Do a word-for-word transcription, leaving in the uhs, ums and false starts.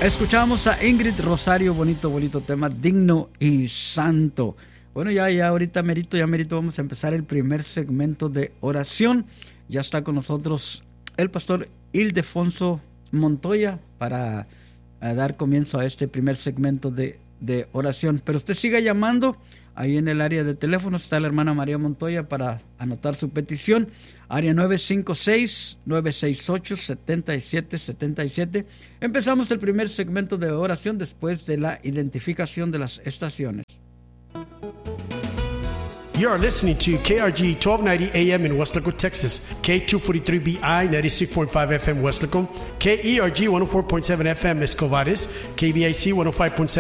Escuchamos a Ingrid Rosario, bonito, bonito tema, digno y santo. Bueno, ya, ya ahorita merito, ya merito, vamos a empezar el primer segmento de oración. Ya está con nosotros el pastor Ildefonso Montoya para a dar comienzo a este primer segmento de, de oración. Pero usted siga llamando, ahí en el área de teléfono está la hermana María Montoya para anotar su petición. Área nueve cinco seis, nueve seis ocho, siete siete siete siete. Empezamos el primer segmento de oración después de la identificación de las estaciones. You are listening to K R G twelve ninety A M in Weslaco, Texas, K two forty-three B I ninety-six point five F M Weslaco, K E R G one oh four point seven F M Escovares, K B I C one oh five point seven